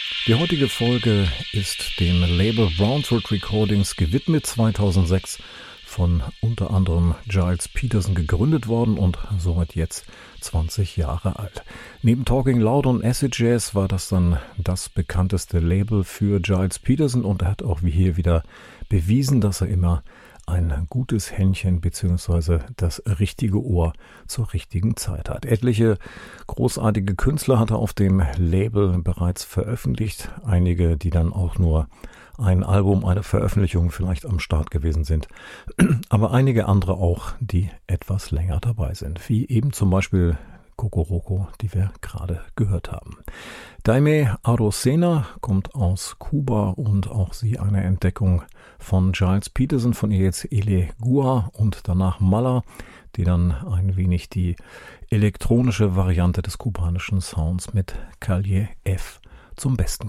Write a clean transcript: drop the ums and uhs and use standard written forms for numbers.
Die heutige Folge ist dem Label Brownswood Recordings gewidmet, 2006 von unter anderem Gilles Peterson gegründet worden und somit jetzt 20 Jahre alt. Neben Talking Loud und Acid Jazz war das dann das bekannteste Label für Gilles Peterson und er hat auch wie hier wieder bewiesen, dass er immer ein gutes Händchen bzw. das richtige Ohr zur richtigen Zeit hat. Etliche großartige Künstler hat er auf dem Label bereits veröffentlicht. Einige, die dann auch nur ein Album, eine Veröffentlichung vielleicht am Start gewesen sind. Aber einige andere auch, die etwas länger dabei sind. Wie eben zum Beispiel Kokoroko, die wir gerade gehört haben. Daimé Arocena kommt aus Kuba und auch sie eine Entdeckung von Gilles Peterson, von ihr jetzt Ele Gua und danach Mala, die dann ein wenig die elektronische Variante des kubanischen Sounds mit Calle F zum Besten